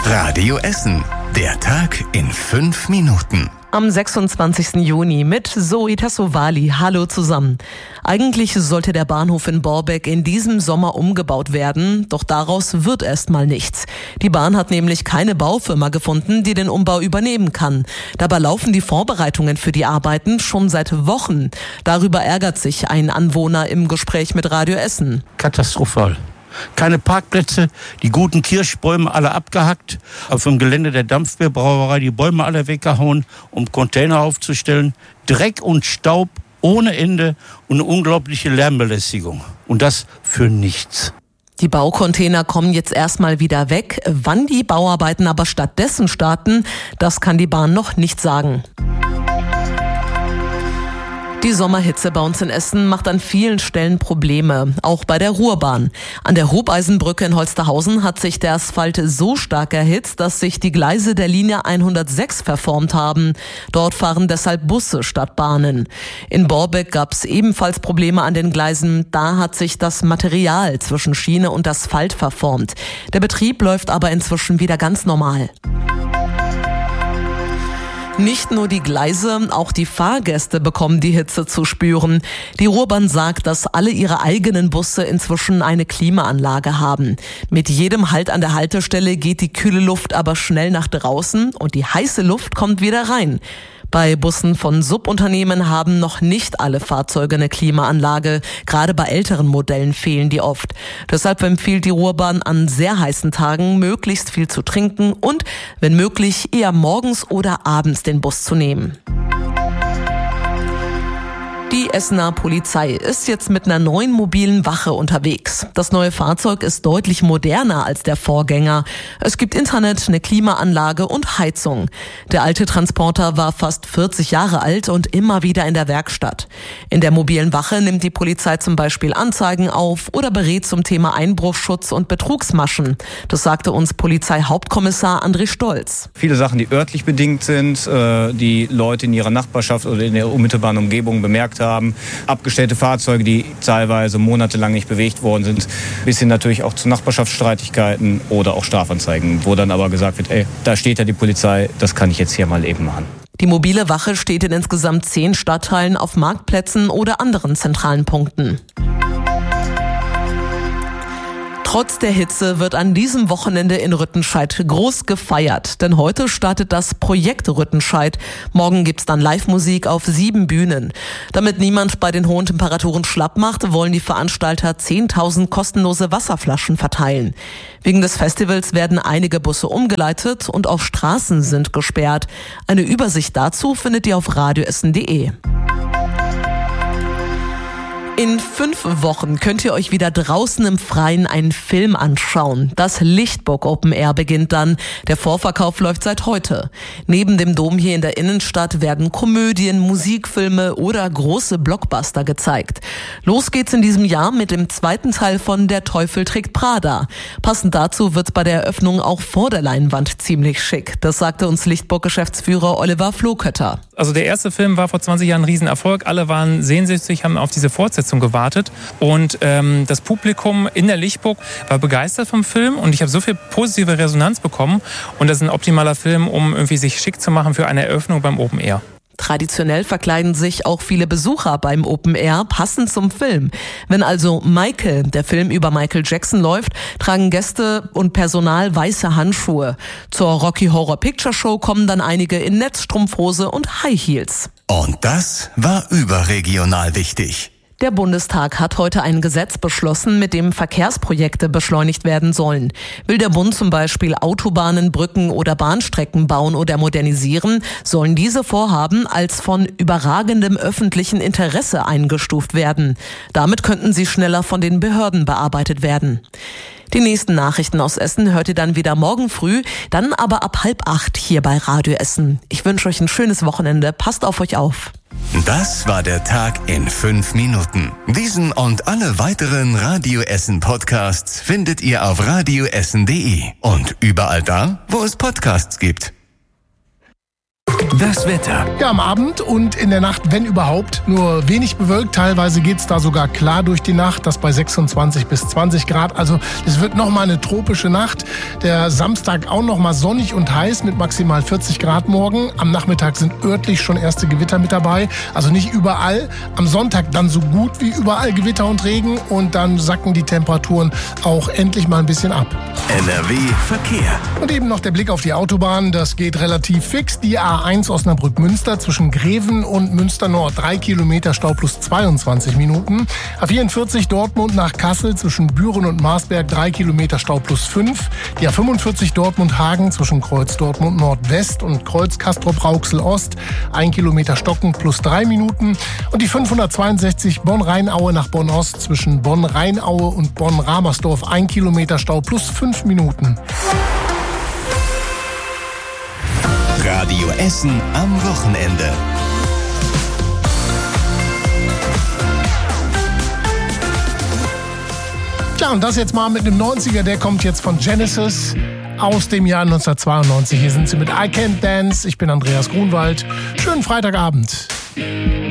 Radio Essen. Der Tag in 5 Minuten. Am 26. Juni mit Zoe Tassovali. Hallo zusammen. Eigentlich sollte der Bahnhof in Borbeck in diesem Sommer umgebaut werden, doch daraus wird erstmal nichts. Die Bahn hat nämlich keine Baufirma gefunden, die den Umbau übernehmen kann. Dabei laufen die Vorbereitungen für die Arbeiten schon seit Wochen. Darüber ärgert sich ein Anwohner im Gespräch mit Radio Essen. Katastrophal. Keine Parkplätze, die guten Kirschbäume alle abgehackt, auf dem Gelände der Dampfbierbrauerei die Bäume alle weggehauen, um Container aufzustellen. Dreck und Staub ohne Ende und eine unglaubliche Lärmbelästigung. Und das für nichts. Die Baucontainer kommen jetzt erstmal wieder weg. Wann die Bauarbeiten aber stattdessen starten, das kann die Bahn noch nicht sagen. Die Sommerhitze bei uns in Essen macht an vielen Stellen Probleme, auch bei der Ruhrbahn. An der Hobeisenbrücke in Holsterhausen hat sich der Asphalt so stark erhitzt, dass sich die Gleise der Linie 106 verformt haben. Dort fahren deshalb Busse statt Bahnen. In Borbeck gab es ebenfalls Probleme an den Gleisen. Da hat sich das Material zwischen Schiene und Asphalt verformt. Der Betrieb läuft aber inzwischen wieder ganz normal. Nicht nur die Gleise, auch die Fahrgäste bekommen die Hitze zu spüren. Die Ruhrbahn sagt, dass alle ihre eigenen Busse inzwischen eine Klimaanlage haben. Mit jedem Halt an der Haltestelle geht die kühle Luft aber schnell nach draußen und die heiße Luft kommt wieder rein. Bei Bussen von Subunternehmen haben noch nicht alle Fahrzeuge eine Klimaanlage. Gerade bei älteren Modellen fehlen die oft. Deshalb empfiehlt die Ruhrbahn an sehr heißen Tagen, möglichst viel zu trinken und, wenn möglich, eher morgens oder abends den Bus zu nehmen. Die Essener Polizei ist jetzt mit einer neuen mobilen Wache unterwegs. Das neue Fahrzeug ist deutlich moderner als der Vorgänger. Es gibt Internet, eine Klimaanlage und Heizung. Der alte Transporter war fast 40 Jahre alt und immer wieder in der Werkstatt. In der mobilen Wache nimmt die Polizei zum Beispiel Anzeigen auf oder berät zum Thema Einbruchsschutz und Betrugsmaschen. Das sagte uns Polizeihauptkommissar André Stolz. Viele Sachen, die örtlich bedingt sind, die Leute in ihrer Nachbarschaft oder in der unmittelbaren Umgebung bemerkt haben. Abgestellte Fahrzeuge, die teilweise monatelang nicht bewegt worden sind, bis hin natürlich auch zu Nachbarschaftsstreitigkeiten oder auch Strafanzeigen, wo dann aber gesagt wird, da steht ja die Polizei, das kann ich jetzt hier mal eben machen. Die mobile Wache steht in insgesamt 10 Stadtteilen auf Marktplätzen oder anderen zentralen Punkten. Trotz der Hitze wird an diesem Wochenende in Rüttenscheid groß gefeiert, denn heute startet das Projekt Rüttenscheid. Morgen gibt's dann Live-Musik auf 7 Bühnen. Damit niemand bei den hohen Temperaturen schlapp macht, wollen die Veranstalter 10.000 kostenlose Wasserflaschen verteilen. Wegen des Festivals werden einige Busse umgeleitet und auch Straßen sind gesperrt. Eine Übersicht dazu findet ihr auf radioessen.de. In 5 Wochen könnt ihr euch wieder draußen im Freien einen Film anschauen. Das Lichtburg Open Air beginnt dann. Der Vorverkauf läuft seit heute. Neben dem Dom hier in der Innenstadt werden Komödien, Musikfilme oder große Blockbuster gezeigt. Los geht's in diesem Jahr mit dem 2. Teil von Der Teufel trägt Prada. Passend dazu wird's bei der Eröffnung auch vor der Leinwand ziemlich schick. Das sagte uns Lichtburg-Geschäftsführer Oliver Flohkötter. Also der erste Film war vor 20 Jahren ein Riesenerfolg. Alle waren sehnsüchtig, haben auf diese Fortsetzung gewartet. Und das Publikum in der Lichtburg war begeistert vom Film und ich habe so viel positive Resonanz bekommen. Und das ist ein optimaler Film, um irgendwie sich schick zu machen für eine Eröffnung beim Open Air. Traditionell verkleiden sich auch viele Besucher beim Open Air passend zum Film. Wenn also Michael, der Film über Michael Jackson, läuft, tragen Gäste und Personal weiße Handschuhe. Zur Rocky Horror Picture Show kommen dann einige in Netzstrumpfhose und High Heels. Und das war überregional wichtig. Der Bundestag hat heute ein Gesetz beschlossen, mit dem Verkehrsprojekte beschleunigt werden sollen. Will der Bund zum Beispiel Autobahnen, Brücken oder Bahnstrecken bauen oder modernisieren, sollen diese Vorhaben als von überragendem öffentlichen Interesse eingestuft werden. Damit könnten sie schneller von den Behörden bearbeitet werden. Die nächsten Nachrichten aus Essen hört ihr dann wieder morgen früh, dann aber ab 7:30 hier bei Radio Essen. Ich wünsche euch ein schönes Wochenende. Passt auf euch auf. Das war der Tag in 5 Minuten. Diesen und alle weiteren Radio Essen Podcasts findet ihr auf radioessen.de und überall da, wo es Podcasts gibt. Das Wetter. Ja, am Abend und in der Nacht, wenn überhaupt, nur wenig bewölkt. Teilweise geht's da sogar klar durch die Nacht, das bei 26 bis 20 Grad. Also es wird nochmal eine tropische Nacht. Der Samstag auch nochmal sonnig und heiß mit maximal 40 Grad morgen. Am Nachmittag sind örtlich schon erste Gewitter mit dabei. Also nicht überall. Am Sonntag dann so gut wie überall Gewitter und Regen. Und dann sacken die Temperaturen auch endlich mal ein bisschen ab. NRW Verkehr. Und eben noch der Blick auf die Autobahn. Das geht relativ fix. Die A1 Osnabrück-Münster zwischen Greven und Münster Nord. 3 Kilometer Stau plus 22 Minuten. A44 Dortmund nach Kassel zwischen Büren und Marsberg. 3 Kilometer Stau plus 5. Die A45 Dortmund-Hagen zwischen Kreuz Dortmund Nordwest und Kreuz Castrop-Rauxel Ost. 1 Kilometer Stocken plus 3 Minuten. Und die 562 Bonn-Rheinaue nach Bonn-Ost zwischen Bonn-Rheinaue und Bonn-Ramersdorf. 1 Kilometer Stau plus 5 Minuten. Radio Essen am Wochenende. Tja, und das jetzt mal mit einem 90er, der kommt jetzt von Genesis aus dem Jahr 1992. Hier sind sie mit I Can't Dance. Ich bin Andreas Grunwald. Schönen Freitagabend.